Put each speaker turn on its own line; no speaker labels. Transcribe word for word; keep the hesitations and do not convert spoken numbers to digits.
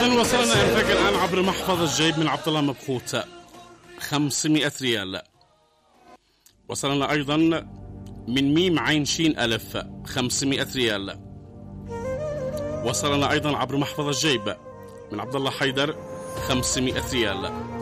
إذن وصلنا إليك الآن عبر محفظ الجيب من عبد الله مبخوت خمسمائة ريال. وصلنا أيضا من ميم عين شين ألف خمسمائة ريال. وصلنا أيضا عبر محفظ الجيب من عبد الله حيدر خمسمائة ريال.